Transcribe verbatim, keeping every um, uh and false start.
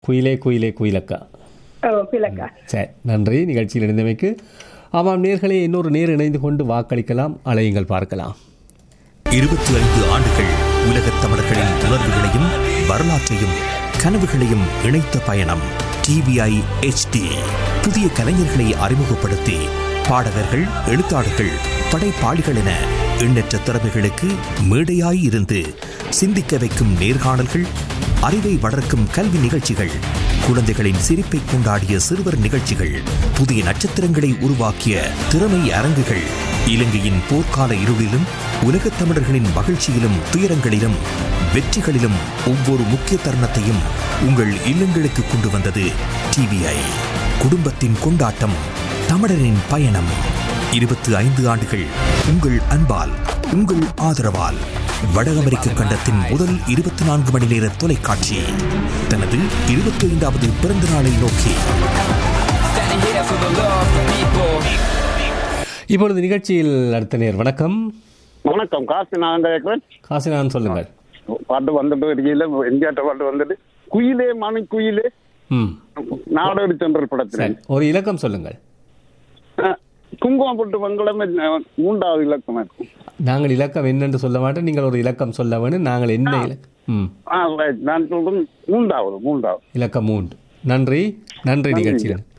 குயிலே குயிலே குயிலக்கா. ஓ குயிலக்கா. சரி, நன்றி நிகழ்ச்சியில் இணைந்தமைக்கு. ஆமாம் நேர்களே, இன்னொரு நேர் இணைந்து கொண்டு வாக்களிக்கலாம், அலையுங்கள் பார்க்கலாம். இருபத்தி ஐந்து ஆண்டுகள் உலகத் தமிழர்களின் உணர்வுகளையும் வரலாற்றையும் கனவுகளையும் இணைத்த பயணம் டிவிஐ எச்டி. புதிய கலைஞர்களை அறிமுகப்படுத்தி பாடகர்கள், எழுத்தாளர்கள், படைப்பாளிகள் என எண்ணற்ற திறமைகளுக்கு மேடையாய் இருந்து சிந்திக்க வைக்கும் நேர்காணல்கள், அறிவை வளர்க்கும் கல்வி நிகழ்ச்சிகள், குழந்தைகளின் சிரிப்பை கொண்டாடிய சிறுவர் நிகழ்ச்சிகள், புதிய நட்சத்திரங்களை உருவாக்கிய திறமை அரங்குகள், இலங்கையின் போர்க்கால இருளிலும் உலகத் தமிழர்களின் மகிழ்ச்சியிலும் துயரங்களிலும் வெற்றிகளிலும் ஒவ்வொரு முக்கிய தருணத்தையும் உங்கள் இல்லங்களுக்கு கொண்டு வந்தது டிவிஐ. குடும்பத்தின் கொண்டாட்டம், தமிழரின் பயணம். இருபத்தி ஐந்து ஆண்டுகள் உங்கள் அன்பால், உங்கள் ஆதரவால். வட அமெரிக்க கண்டத்தின் முதல் இருபத்தி நான்கு மணி நேர தொலைக்காட்சி தனது இருபத்தி ஐந்தாவது பிறந்த நாளை நோக்கி. இப்பொழுது நிகழ்ச்சியில் அடுத்த நேர். வணக்கம். வணக்கம், காசிநாதன் கேட்கிறேன். காசிநாதன் சொல்லுங்கள். பாட்டு வந்துட்டு இருக்கீங்கள, எம்ஜிஆர் பாட்டு வந்துட்டு குயிலே மணி குயிலே நாடோடி சென்றல் படத்தில் ஒரு இலக்கம் சொல்லுங்கள். குங்குமம் போட்டு வங்களமே மூன்றாவது இலக்கம் இருக்கும். நாங்கள் இலக்கம் என்னென்று சொல்ல மாட்டோம், நீங்கள் ஒரு இலக்கம் சொல்ல வேணும். நாங்கள் என்ன இலக்கம்? நான் சொல்றேன் மூன்றாவது மூன்றாவது இலக்கம் மூன்று. நன்றி நன்றி நிகழ்ச்சியில்